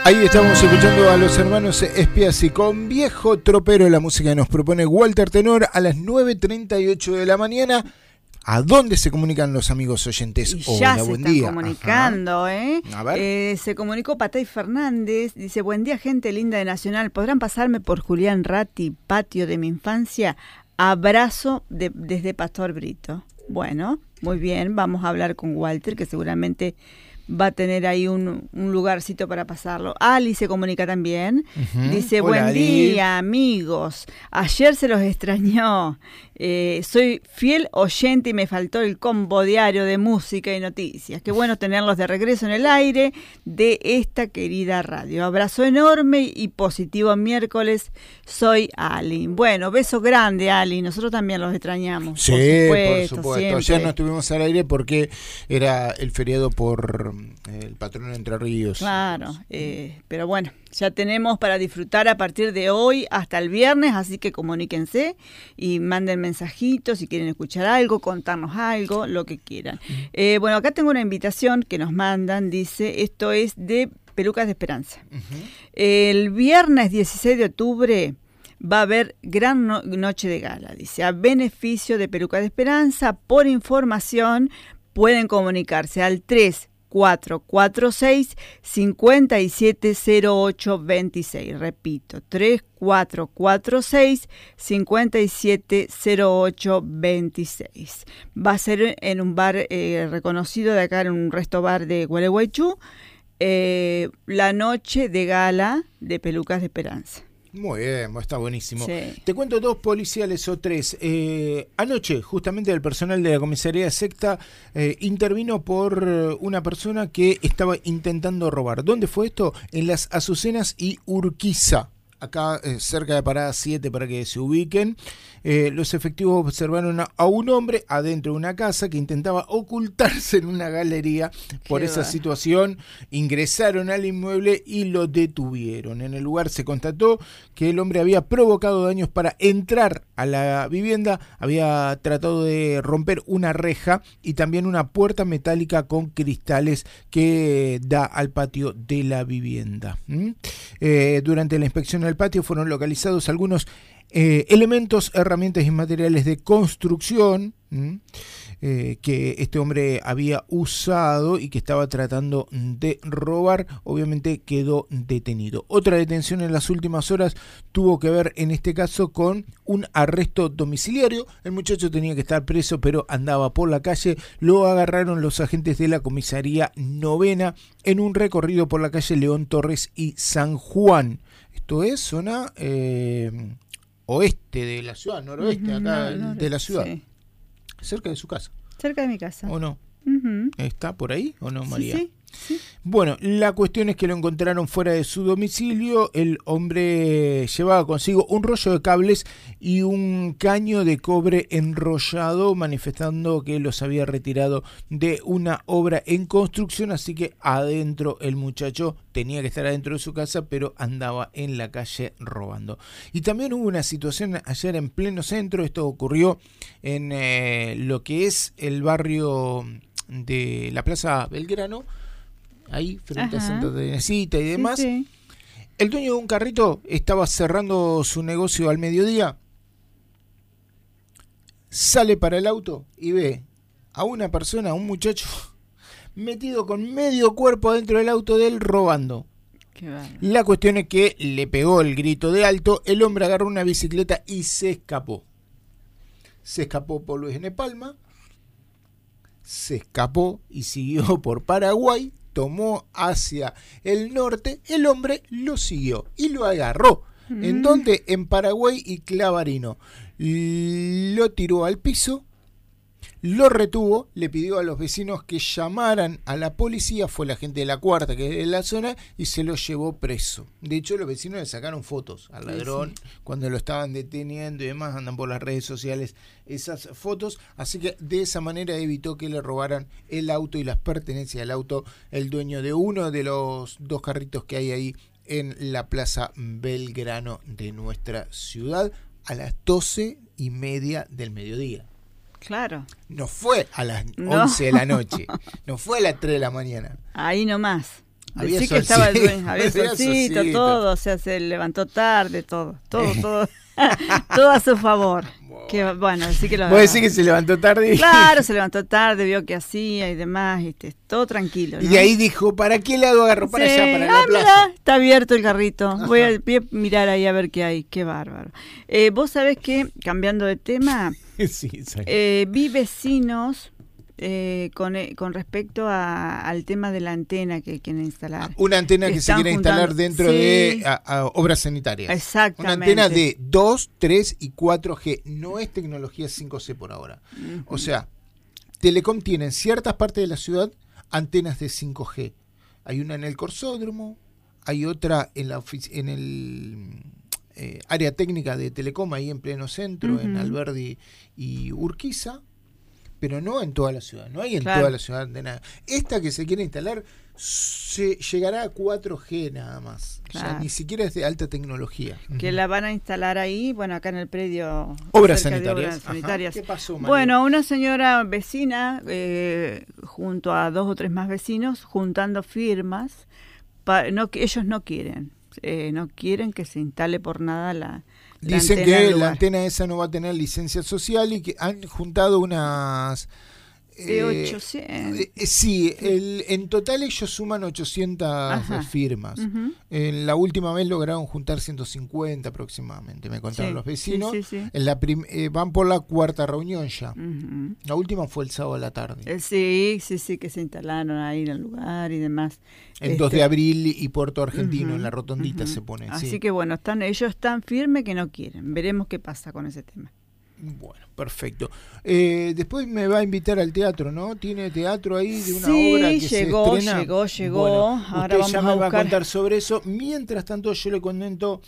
Ahí estamos escuchando a los hermanos Espiazzi con Viejo Tropero, la música que nos propone Walter Tenor a las 9:38 de la mañana. ¿A dónde se comunican los amigos oyentes? Ya Hola, se buen están día. comunicando, A ver. Se comunicó Patay Fernández, dice, buen día gente linda de Nacional, ¿podrán pasarme por Julián Ratti, patio de mi infancia? Abrazo desde Pastor Brito. Bueno, muy bien, vamos a hablar con Walter, que seguramente va a tener ahí un lugarcito para pasarlo. Ali se comunica también. Dice, Hola, buen Ali. día, amigos. Ayer se los extrañó. Soy fiel oyente y me faltó el combo diario de música y noticias. Qué bueno tenerlos de regreso en el aire de esta querida radio. Abrazo enorme y positivo miércoles. Soy Ali. Bueno, beso grande, Ali. Nosotros también los extrañamos. Sí, por supuesto. Siempre. Ayer no estuvimos al aire porque era el feriado por el patrón Entre Ríos. Claro, pero bueno, ya tenemos para disfrutar a partir de hoy hasta el viernes, así que comuníquense y manden mensajitos si quieren escuchar algo, contarnos algo, lo que quieran. Bueno, acá tengo una invitación que nos mandan, dice, esto es de Pelucas de Esperanza. El viernes 16 de octubre va a haber gran noche de gala, dice, a beneficio de Pelucas de Esperanza. Por información pueden comunicarse al 3446-570826. Repito, 3446-570826. Va a ser en un bar reconocido de acá, en un resto bar de Gualeguaychú, la noche de gala de Pelucas de Esperanza. Muy bien, está buenísimo. Sí. Te cuento 2 policiales o 3. Anoche, justamente el personal de la comisaría Secta intervino por una persona que estaba intentando robar. ¿Dónde fue esto? En Las Azucenas y Urquiza. Acá cerca de Parada 7 para que se ubiquen. Los efectivos observaron a un hombre adentro de una casa que intentaba ocultarse en una galería. Por esa situación ingresaron al inmueble y lo detuvieron. En el lugar se constató que el hombre había provocado daños para entrar a la vivienda, había tratado de romper una reja y también una puerta metálica con cristales que da al patio de la vivienda. Durante la inspección del patio fueron localizados algunos elementos, herramientas y materiales de construcción que este hombre había usado y que estaba tratando de robar. Obviamente quedó detenido. Otra detención en las últimas horas tuvo que ver en este caso con un arresto domiciliario. El muchacho tenía que estar preso pero andaba por la calle. Lo agarraron los agentes de la comisaría 9ª en un recorrido por la calle León Torres y San Juan. Esto es zona oeste de la ciudad, noroeste acá de la ciudad. Sí. Cerca de su casa. Cerca de mi casa. ¿O no? ¿Está por ahí o no, María? Sí. Bueno, la cuestión es que lo encontraron fuera de su domicilio. El hombre llevaba consigo un rollo de cables y un caño de cobre enrollado, manifestando que los había retirado de una obra en construcción, así que adentro el muchacho tenía que estar adentro de su casa, pero andaba en la calle robando. Y también hubo una situación ayer en pleno centro. Esto ocurrió en lo que es el barrio de la Plaza Belgrano, ahí frente a Santa Teresita y demás. Sí. El dueño de un carrito estaba cerrando su negocio al mediodía, sale para el auto y ve a una persona, a un muchacho metido con medio cuerpo dentro del auto de él robando. La cuestión es que le pegó el grito de alto, el hombre agarró una bicicleta y se escapó. Se escapó por Luis N. Palma, se escapó y siguió por Paraguay, tomó hacia el norte, el hombre lo siguió y lo agarró. ¿En dónde? En Paraguay y Clavarino. Lo tiró al piso, lo retuvo, le pidió a los vecinos que llamaran a la policía, fue la gente de la cuarta que es de la zona y se lo llevó preso. De hecho, los vecinos le sacaron fotos al ladrón cuando lo estaban deteniendo y demás, andan por las redes sociales esas fotos, así que de esa manera evitó que le robaran el auto y las pertenencias del auto el dueño de uno de los 2 carritos que hay ahí en la Plaza Belgrano de nuestra ciudad a las 12:30 del mediodía. Claro. No fue a las 11 de la noche, no fue a las 3 de la mañana. Ahí nomás. Decí que estaba el dueño, había solcito, todo, o sea, se levantó tarde, todo, todo a su favor. Que, bueno, así que ¿Vos decís que se levantó tarde? Claro, se levantó tarde, vio qué hacía y demás, todo tranquilo, ¿no? Y de ahí dijo, ¿para qué lado agarro? Para allá, para la plaza. Mirá, está abierto el carrito. Voy a mirar ahí a ver qué hay. Qué bárbaro. Vos sabés que, cambiando de tema, sí, vi vecinos con respecto al tema de la antena que quieren instalar. Una antena que se quiere instalar dentro de obras sanitarias. Exactamente. Una antena de 2, 3 y 4G. No es tecnología 5C por ahora. O sea, Telecom tiene en ciertas partes de la ciudad antenas de 5G. Hay una en el Corsódromo, hay otra en el área técnica de Telecom, ahí en pleno centro, en Alberdi y Urquiza. Pero no en toda la ciudad, no hay en toda la ciudad de nada. Esta que se quiere instalar se llegará a 4G nada más. Claro. O sea, ni siquiera es de alta tecnología. Que la van a instalar ahí, bueno, acá en el predio. Obras sanitarias. ¿Qué pasó, María? Bueno, una señora vecina, junto a 2 o 3 más vecinos, juntando firmas, ellos no quieren que se instale por nada la Dicen que la antena esa no va a tener licencia social y que han juntado unas... de 800. Sí, en total ellos suman 800 firmas. La última vez lograron juntar 150 aproximadamente, me contaron los vecinos. Sí. Van por la 4ª reunión ya. La última fue el sábado a la tarde. Sí, que se instalaron ahí en el lugar y demás. El 2 de abril y Puerto Argentino, en la rotondita se pone. Así que bueno, ellos están firmes que no quieren. Veremos qué pasa con ese tema. Bueno, perfecto. Después me va a invitar al teatro, ¿no? Tiene teatro ahí de una obra que se estrena. Llegó. Bueno, ahora usted ya me va a contar sobre eso. Mientras tanto, yo le comento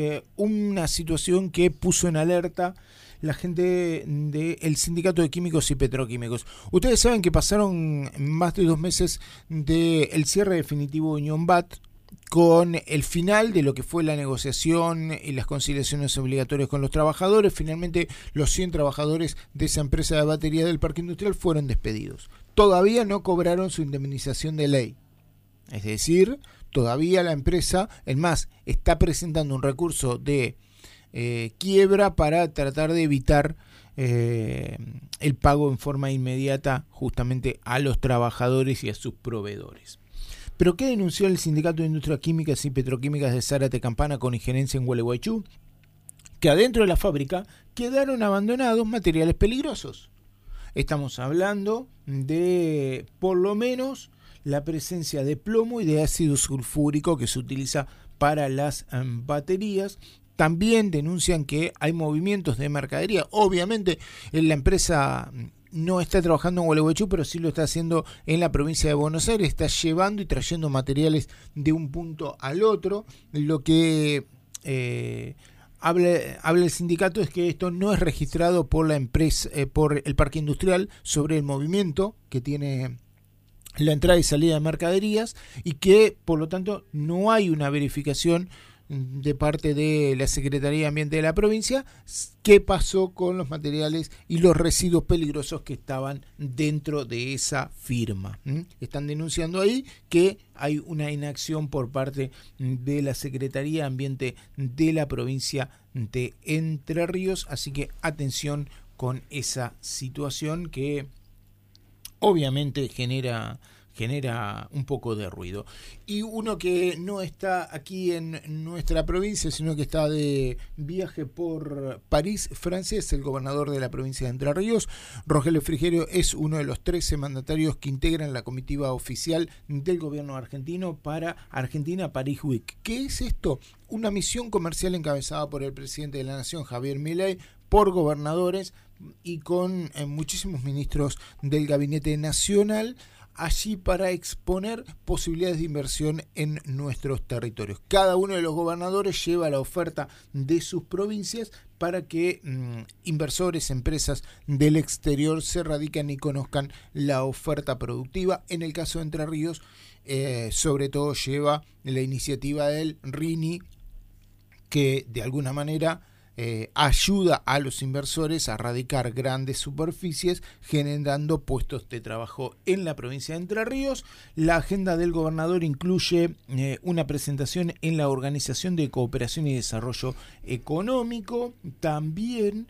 una situación que puso en alerta la gente del Sindicato de Químicos y Petroquímicos. Ustedes saben que pasaron más de 2 meses del cierre definitivo de Unión BAT, con el final de lo que fue la negociación y las conciliaciones obligatorias con los trabajadores. Finalmente los 100 trabajadores de esa empresa de batería del parque industrial fueron despedidos. Todavía no cobraron su indemnización de ley. Es decir, todavía la empresa, es más, está presentando un recurso de quiebra para tratar de evitar el pago en forma inmediata justamente a los trabajadores y a sus proveedores. ¿Pero qué denunció el Sindicato de Industrias Químicas y Petroquímicas de Zárate Campana con injerencia en Gualeguaychú? Que adentro de la fábrica quedaron abandonados materiales peligrosos. Estamos hablando de, por lo menos, la presencia de plomo y de ácido sulfúrico que se utiliza para las baterías. También denuncian que hay movimientos de mercadería. Obviamente, la empresa no está trabajando en Gualeguaychú, pero sí lo está haciendo en la provincia de Buenos Aires. Está llevando y trayendo materiales de un punto al otro. Lo que habla el sindicato es que esto no es registrado por la empresa, por el parque industrial, sobre el movimiento que tiene la entrada y salida de mercaderías, y que por lo tanto no hay una verificación de parte de la Secretaría de Ambiente de la provincia qué pasó con los materiales y los residuos peligrosos que estaban dentro de esa firma. Están denunciando ahí que hay una inacción por parte de la Secretaría de Ambiente de la provincia de Entre Ríos, así que atención con esa situación que obviamente genera un poco de ruido. Y uno que no está aquí en nuestra provincia, sino que está de viaje por París, Francia, es el gobernador de la provincia de Entre Ríos. Rogelio Frigerio es uno de los 13 mandatarios que integran la comitiva oficial del gobierno argentino para Argentina Paris Week. ¿Qué es esto? Una misión comercial encabezada por el presidente de la Nación, Javier Milei, por gobernadores y con muchísimos ministros del gabinete nacional, allí para exponer posibilidades de inversión en nuestros territorios. Cada uno de los gobernadores lleva la oferta de sus provincias para que inversores, empresas del exterior se radiquen y conozcan la oferta productiva. En el caso de Entre Ríos, sobre todo lleva la iniciativa del RINI, que de alguna manera ayuda a los inversores a radicar grandes superficies, generando puestos de trabajo en la provincia de Entre Ríos. La agenda del gobernador incluye una presentación en la Organización de Cooperación y Desarrollo Económico. También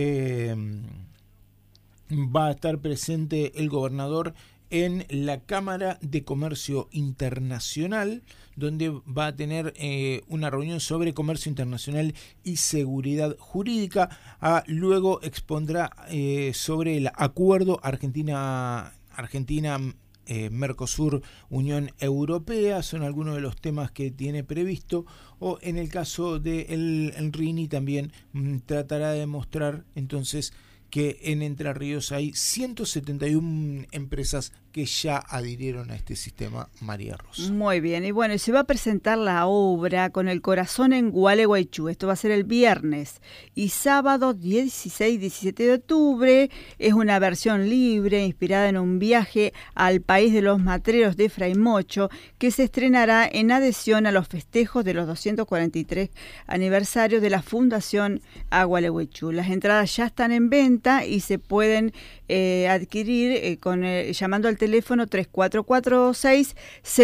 va a estar presente el gobernador en la Cámara de Comercio Internacional, donde va a tener una reunión sobre comercio internacional y seguridad jurídica. Luego expondrá sobre el acuerdo Argentina Mercosur, Unión Europea, son algunos de los temas que tiene previsto. O en el caso de el Rini también tratará de mostrar entonces que en Entre Ríos hay 171 empresas que ya adhirieron a este sistema María Rosa. Muy bien, y bueno, se va a presentar la obra Con el Corazón en Gualeguaychú. Esto va a ser el viernes y sábado 16 y 17 de octubre. Es una versión libre inspirada en un viaje al país de los matreros de Fray Mocho, que se estrenará en adhesión a los festejos de los 243 aniversarios de la Fundación a Gualeguaychú. Las entradas ya están en venta y se pueden adquirir llamando al teléfono 3446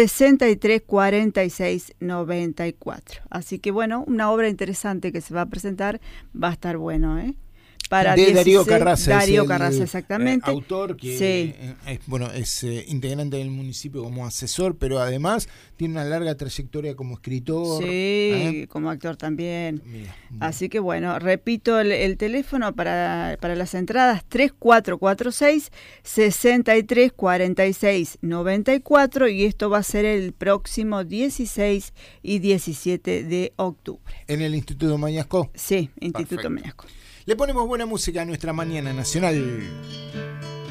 6346 94. Así que bueno, una obra interesante que se va a presentar, va a estar bueno, para de 16, Darío Carraza. Darío Carraza, exactamente. Autor que es integrante del municipio como asesor, pero además tiene una larga trayectoria como escritor. Sí, como actor también. Mira, bueno. Así que bueno, repito el teléfono para las entradas: 3446 6346 94, y esto va a ser el próximo 16 y 17 de octubre. ¿En el Instituto Mañasco? Sí, Instituto Mañasco. Le ponemos buena música a nuestra mañana nacional.